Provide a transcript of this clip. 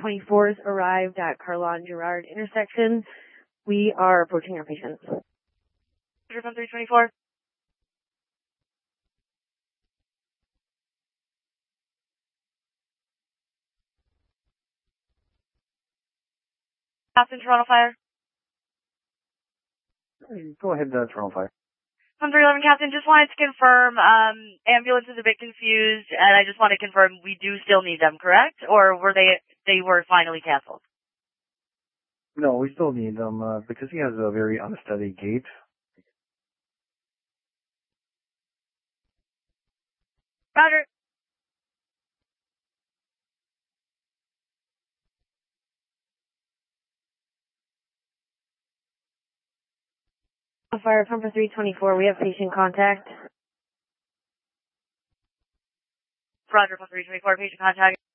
324's arrived at Carlon Girard intersection. We are approaching our patients. Roger from 324. Captain, Toronto Fire. Go ahead, Toronto Fire. 311 Captain, just wanted to confirm, ambulance is a bit confused, and I just want to confirm we do still need them, correct? Or were they were finally canceled? No, we still need them, because he has a very unsteady gait. Roger. Fire Pumper 324, we have patient contact. Roger from 324, patient contact.